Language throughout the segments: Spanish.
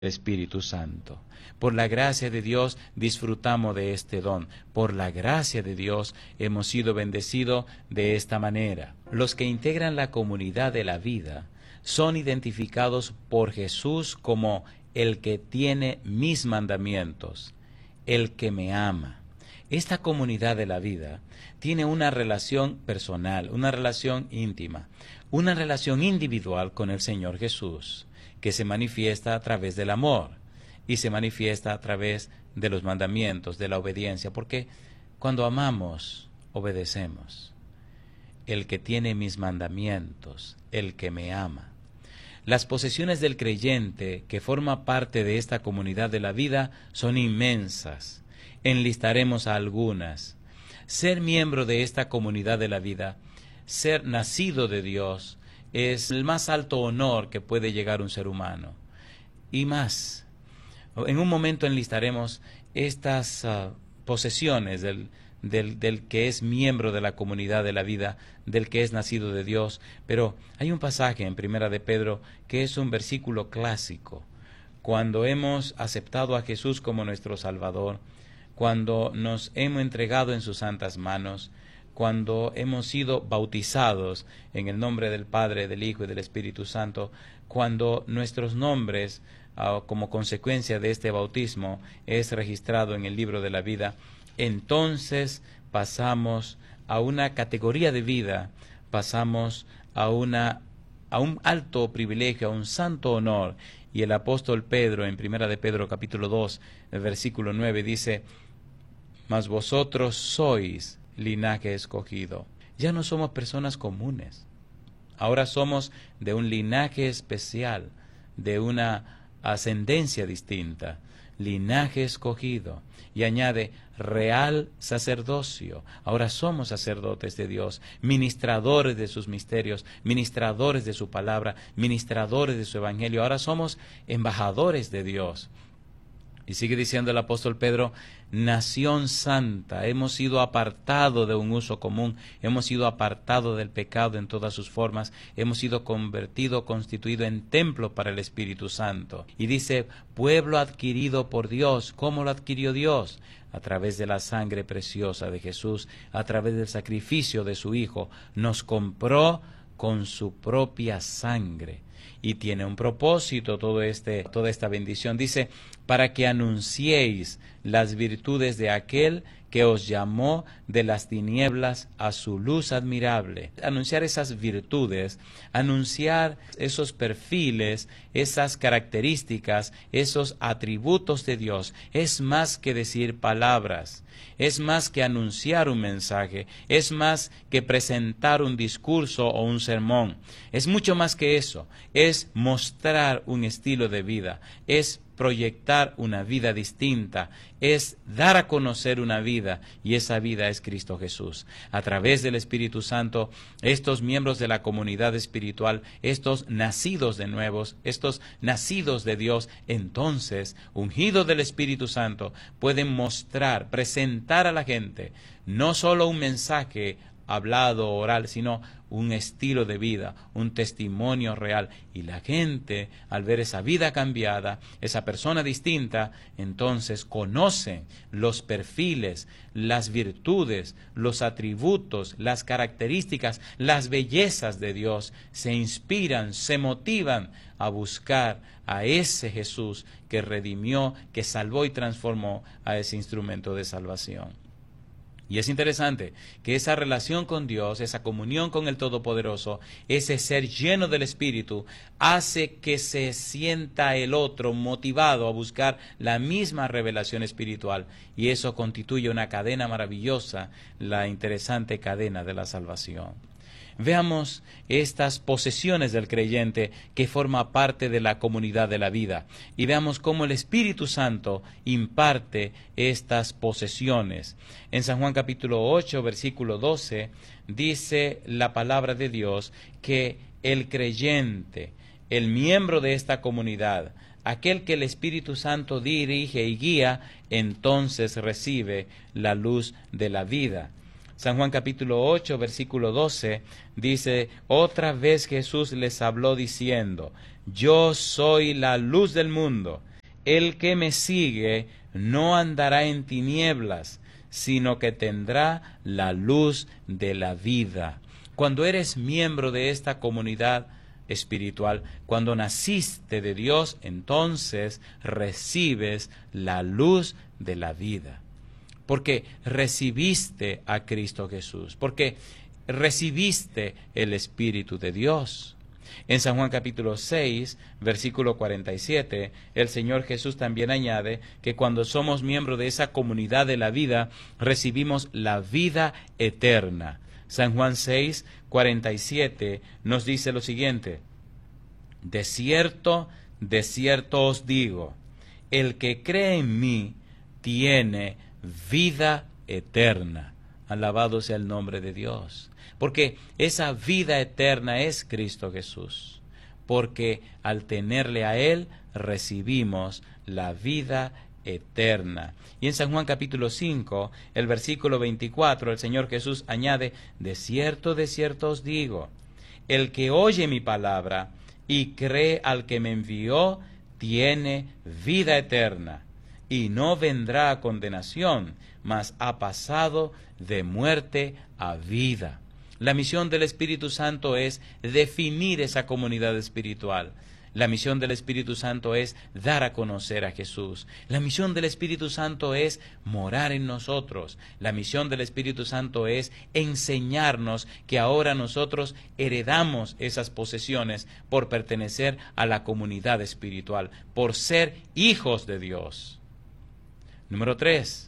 Espíritu Santo. Por la gracia de Dios disfrutamos de este don. Por la gracia de Dios hemos sido bendecidos de esta manera. Los que integran la comunidad de la vida son identificados por Jesús como el que tiene mis mandamientos, el que me ama. Esta comunidad de la vida tiene una relación personal, una relación íntima, una relación individual con el Señor Jesús, que se manifiesta a través del amor y se manifiesta a través de los mandamientos, de la obediencia, porque cuando amamos, obedecemos. El que tiene mis mandamientos, el que me ama. Las posesiones del creyente que forma parte de esta comunidad de la vida son inmensas. Enlistaremos a algunas. Ser miembro de esta comunidad de la vida, ser nacido de Dios, es el más alto honor que puede llegar un ser humano. Y más, en un momento enlistaremos estas posesiones del que es miembro de la comunidad de la vida, del que es nacido de Dios. Pero hay un pasaje en Primera de Pedro que es un versículo clásico. Cuando hemos aceptado a Jesús como nuestro Salvador, cuando nos hemos entregado en sus santas manos, cuando hemos sido bautizados en el nombre del Padre, del Hijo y del Espíritu Santo, cuando nuestros nombres, como consecuencia de este bautismo, es registrado en el libro de la vida, entonces pasamos a una categoría de vida, pasamos a un alto privilegio, a un santo honor. Y el apóstol Pedro, en Primera de Pedro capítulo 2, el versículo 9, dice: mas vosotros sois linaje escogido. Ya no somos personas comunes. Ahora somos de un linaje especial, de una ascendencia distinta, linaje escogido. Y añade, real sacerdocio. Ahora somos sacerdotes de Dios, ministradores de sus misterios, ministradores de su palabra, ministradores de su evangelio. Ahora somos embajadores de Dios. Y sigue diciendo el apóstol Pedro, nación santa, hemos sido apartados de un uso común, hemos sido apartados del pecado en todas sus formas, hemos sido convertidos, constituidos en templo para el Espíritu Santo. Y dice, pueblo adquirido por Dios. ¿Cómo lo adquirió Dios? A través de la sangre preciosa de Jesús, a través del sacrificio de su Hijo. Nos compró con su propia sangre. Y tiene un propósito toda esta bendición. Dice, para que anunciéis las virtudes de aquel que os llamó de las tinieblas a su luz admirable. Anunciar esas virtudes, anunciar esos perfiles, esas características, esos atributos de Dios, es más que decir palabras, es más que anunciar un mensaje, es más que presentar un discurso o un sermón, es mucho más que eso, es mostrar un estilo de vida, es proyectar una vida distinta, es dar a conocer una vida, y esa vida es Cristo Jesús. A través del Espíritu Santo, estos miembros de la comunidad espiritual, estos nacidos de nuevos, estos nacidos de Dios, entonces, ungidos del Espíritu Santo, pueden mostrar, presentar a la gente, no solo un mensaje hablado o oral, sino un estilo de vida, un testimonio real. Y la gente, al ver esa vida cambiada, esa persona distinta, entonces conocen los perfiles, las virtudes, los atributos, las características, las bellezas de Dios. Se inspiran, se motivan a buscar a ese Jesús que redimió, que salvó y transformó a ese instrumento de salvación. Y es interesante que esa relación con Dios, esa comunión con el Todopoderoso, ese ser lleno del Espíritu, hace que se sienta el otro motivado a buscar la misma revelación espiritual. Y eso constituye una cadena maravillosa, la interesante cadena de la salvación. Veamos estas posesiones del creyente que forma parte de la comunidad de la vida, y veamos cómo el Espíritu Santo imparte estas posesiones. En San Juan capítulo 8, versículo 12, dice la palabra de Dios que el creyente, el miembro de esta comunidad, aquel que el Espíritu Santo dirige y guía, entonces recibe la luz de la vida. San Juan capítulo 8, versículo 12, dice, otra vez Jesús les habló diciendo, yo soy la luz del mundo, El que me sigue no andará en tinieblas, sino que tendrá la luz de la vida. Cuando eres miembro de esta comunidad espiritual, cuando naciste de Dios, entonces recibes la luz de la vida. Porque recibiste a Cristo Jesús, porque recibiste el Espíritu de Dios. En San Juan capítulo 6, versículo 47, el Señor Jesús también añade que cuando somos miembros de esa comunidad de la vida, recibimos la vida eterna. San Juan 6, 47 nos dice lo siguiente: de cierto os digo, el que cree en mí tiene vida eterna. Alabado sea el nombre de Dios. Porque esa vida eterna es Cristo Jesús. Porque al tenerle a Él, recibimos la vida eterna. Y en San Juan capítulo 5, el versículo 24, el Señor Jesús añade: de cierto os digo, el que oye mi palabra y cree al que me envió, tiene vida eterna, y no vendrá a condenación, mas ha pasado de muerte a vida. La misión del Espíritu Santo es definir esa comunidad espiritual. La misión del Espíritu Santo es dar a conocer a Jesús. La misión del Espíritu Santo es morar en nosotros. La misión del Espíritu Santo es enseñarnos que ahora nosotros heredamos esas posesiones por pertenecer a la comunidad espiritual, por ser hijos de Dios. Número 3.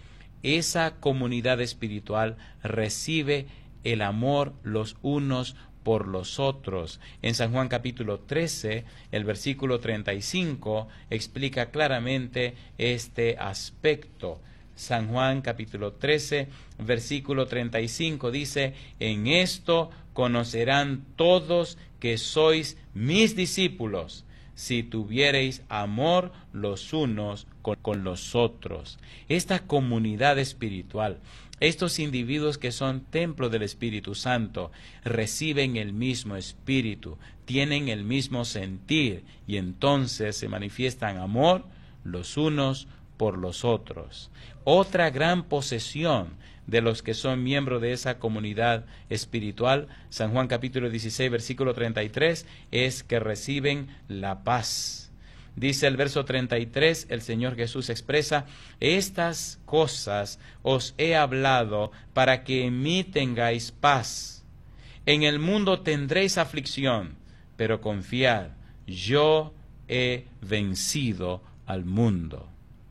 Esa comunidad espiritual recibe el amor los unos por los otros. En San Juan capítulo 13, el versículo 35 explica claramente este aspecto. San Juan capítulo 13, versículo 35 dice: en esto conocerán todos que sois mis discípulos, si tuviereis amor los unos con los otros. Esta comunidad espiritual, estos individuos que son templo del Espíritu Santo, reciben el mismo Espíritu, tienen el mismo sentir, y entonces se manifiestan amor los unos por los otros. Otra gran posesión de los que son miembros de esa comunidad espiritual, San Juan capítulo 16, versículo 33, es que reciben la paz. Dice el verso 33, el Señor Jesús expresa: estas cosas os he hablado para que en mí tengáis paz. En el mundo tendréis aflicción, pero confiad, yo he vencido al mundo.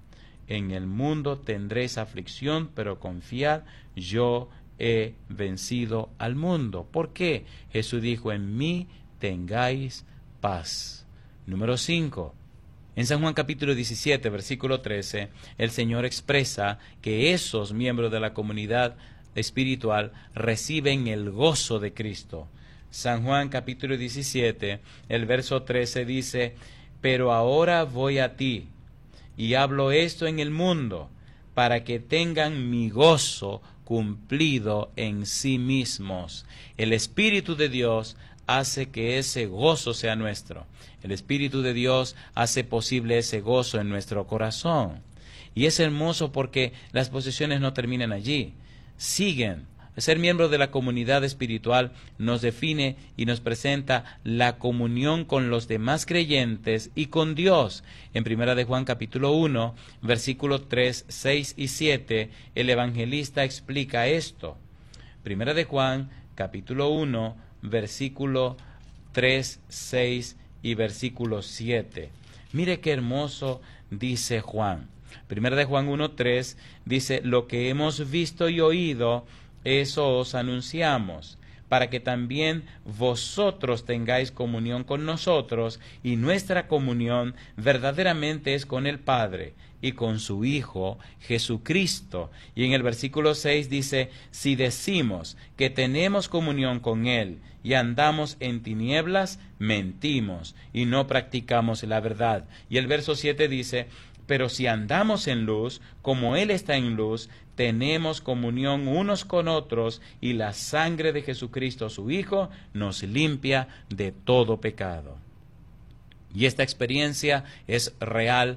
En el mundo tendréis aflicción, pero confiad, yo he vencido al mundo. ¿Por qué? Jesús dijo: en mí tengáis paz. Número 5. En San Juan capítulo 17, versículo 13, el Señor expresa que esos miembros de la comunidad espiritual reciben el gozo de Cristo. San Juan capítulo 17, el verso 13 dice: pero ahora voy a ti, y hablo esto en el mundo, para que tengan mi gozo cumplido en sí mismos. El Espíritu de Dios hace que ese gozo sea nuestro. El Espíritu de Dios hace posible ese gozo en nuestro corazón. Y es hermoso porque las posesiones no terminan allí, siguen. Ser miembro de la comunidad espiritual nos define y nos presenta la comunión con los demás creyentes y con Dios. En 1 de Juan capítulo 1, versículos 3, 6 y 7, el evangelista explica esto. 1 de Juan capítulo 1, versículo 3, 6 y versículo 7. Mire qué hermoso dice Juan. 1 de Juan 1, 3 dice: lo que hemos visto y oído, eso os anunciamos, para que también vosotros tengáis comunión con nosotros, y nuestra comunión verdaderamente es con el Padre y con su Hijo Jesucristo. Y en el versículo 6 dice: si decimos que tenemos comunión con Él y andamos en tinieblas, mentimos y no practicamos la verdad. Y el verso 7 dice: pero si andamos en luz, como Él está en luz, tenemos comunión unos con otros, y la sangre de Jesucristo, su Hijo, nos limpia de todo pecado. Y esta experiencia es real